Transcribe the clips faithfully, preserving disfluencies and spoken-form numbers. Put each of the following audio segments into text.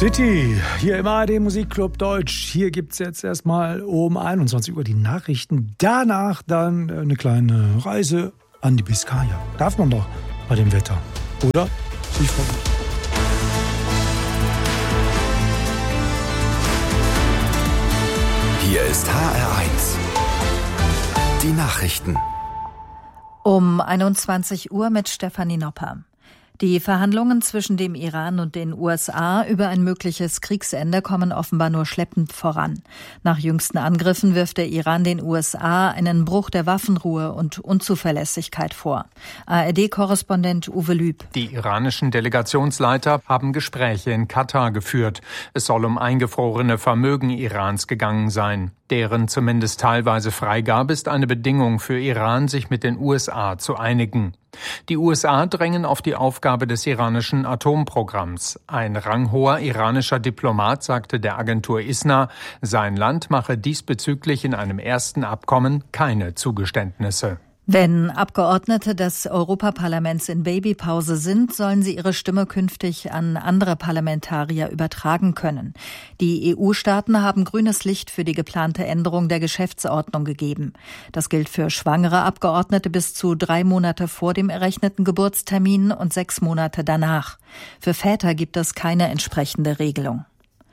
City, hier im A R D Musikclub Deutsch. Hier gibt es jetzt erstmal um einundzwanzig Uhr die Nachrichten. Danach dann eine kleine Reise an die Biskaya. Darf man doch bei dem Wetter, oder? Sie freuen. Hier ist H R eins. Die Nachrichten. Um einundzwanzig Uhr mit Stefanie Nopper. Die Verhandlungen zwischen dem Iran und den U S A über ein mögliches Kriegsende kommen offenbar nur schleppend voran. Nach jüngsten Angriffen wirft der Iran den U S A einen Bruch der Waffenruhe und Unzuverlässigkeit vor. A R D-Korrespondent Uwe Lüb. Die iranischen Delegationsleiter haben Gespräche in Katar geführt. Es soll um eingefrorene Vermögen Irans gegangen sein. Deren zumindest teilweise Freigabe ist eine Bedingung für Iran, sich mit den U S A zu einigen. Die U S A drängen auf die Aufgabe des iranischen Atomprogramms. Ein ranghoher iranischer Diplomat sagte der Agentur ISNA, sein Land mache diesbezüglich in einem ersten Abkommen keine Zugeständnisse. Wenn Abgeordnete des Europaparlaments in Babypause sind, sollen sie ihre Stimme künftig an andere Parlamentarier übertragen können. Die E U-Staaten haben grünes Licht für die geplante Änderung der Geschäftsordnung gegeben. Das gilt für schwangere Abgeordnete bis zu drei Monate vor dem errechneten Geburtstermin und sechs Monate danach. Für Väter gibt es keine entsprechende Regelung.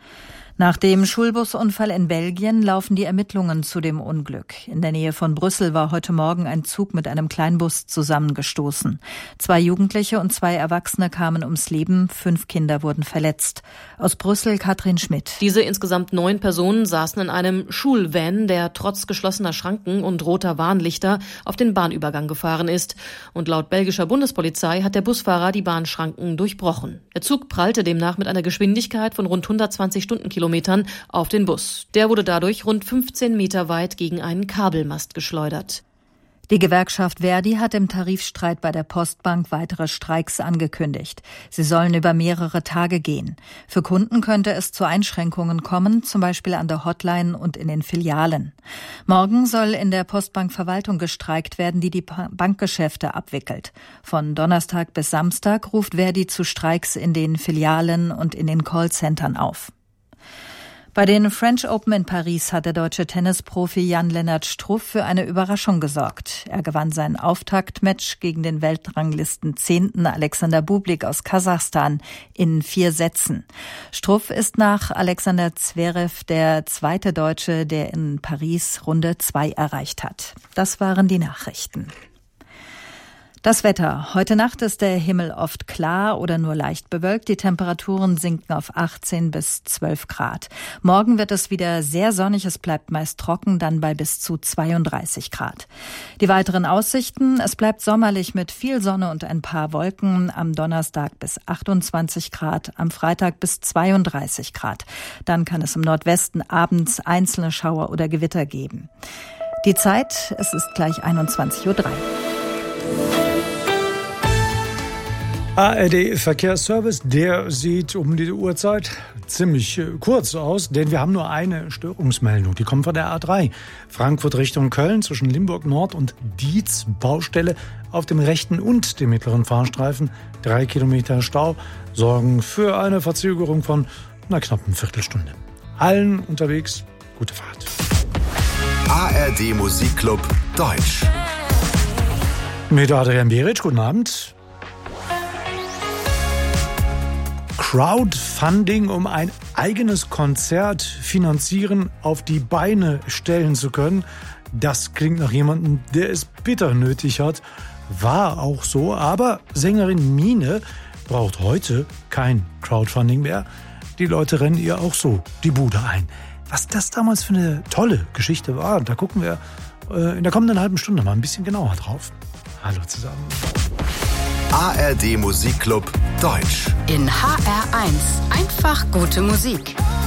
Nach dem Schulbusunfall in Belgien laufen die Ermittlungen zu dem Unglück. In der Nähe von Brüssel war heute Morgen ein Zug mit einem Kleinbus zusammengestoßen. Zwei Jugendliche und zwei Erwachsene kamen ums Leben, fünf Kinder wurden verletzt. Aus Brüssel Katrin Schmidt. Diese insgesamt neun Personen saßen in einem Schulvan, der trotz geschlossener Schranken und roter Warnlichter auf den Bahnübergang gefahren ist. Und laut belgischer Bundespolizei hat der Busfahrer die Bahnschranken durchbrochen. Der Zug prallte demnach mit einer Geschwindigkeit von rund hundertzwanzig Stundenkilometern auf den Bus. Der wurde dadurch rund fünfzehn Meter weit gegen einen Kabelmast geschleudert. Die Gewerkschaft Verdi hat im Tarifstreit bei der Postbank weitere Streiks angekündigt. Sie sollen über mehrere Tage gehen. Für Kunden könnte es zu Einschränkungen kommen, zum Beispiel an der Hotline und in den Filialen. Morgen soll in der Postbankverwaltung gestreikt werden, die die Bankgeschäfte abwickelt. Von Donnerstag bis Samstag ruft Verdi zu Streiks in den Filialen und in den Callcentern auf. Bei den French Open in Paris hat der deutsche Tennisprofi Jan-Lennart Struff für eine Überraschung gesorgt. Er gewann sein Auftaktmatch gegen den Weltranglistenzehnten Alexander Bublik aus Kasachstan in vier Sätzen. Struff ist nach Alexander Zverev der zweite Deutsche, der in Paris Runde zwei erreicht hat. Das waren die Nachrichten. Das Wetter. Heute Nacht ist der Himmel oft klar oder nur leicht bewölkt. Die Temperaturen sinken auf achtzehn bis zwölf Grad. Morgen wird es wieder sehr sonnig. Es bleibt meist trocken, dann bei bis zu zweiunddreißig Grad. Die weiteren Aussichten. Es bleibt sommerlich mit viel Sonne und ein paar Wolken. Am Donnerstag bis achtundzwanzig Grad, am Freitag bis zweiunddreißig Grad. Dann kann es im Nordwesten abends einzelne Schauer oder Gewitter geben. Die Zeit, es ist gleich einundzwanzig Uhr drei. A R D-Verkehrsservice, der sieht um diese Uhrzeit ziemlich äh, kurz aus, denn wir haben nur eine Störungsmeldung. Die kommt von der A drei. Frankfurt Richtung Köln zwischen Limburg Nord und Dietz. Baustelle auf dem rechten und dem mittleren Fahrstreifen. Drei Kilometer Stau sorgen für eine Verzögerung von einer knappen Viertelstunde. Allen unterwegs, gute Fahrt. A R D Musikclub Deutsch. Mit Adrian Beric, guten Abend. Crowdfunding, um ein eigenes Konzert finanzieren, auf die Beine stellen zu können. Das klingt nach jemandem, der es bitter nötig hat. War auch so, aber Sängerin Mine braucht heute kein Crowdfunding mehr. Die Leute rennen ihr auch so die Bude ein. Was das damals für eine tolle Geschichte war, da gucken wir äh, in der kommenden halben Stunde mal ein bisschen genauer drauf. Hallo zusammen. A R D Musikclub Deutsch. In H R eins. Einfach gute Musik.